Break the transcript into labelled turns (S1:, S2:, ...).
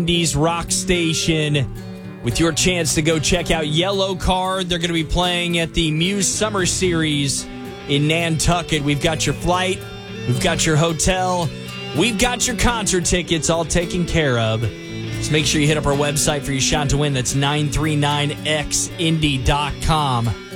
S1: Indies Rock Station with your chance to go check out Yellow Card. They're going to be playing at the Muse Summer Series in Nantucket. We've got your flight. We've got your hotel. We've got your concert tickets all taken care of. Just make sure you hit up our website for your shot to win. That's 939xindy.com.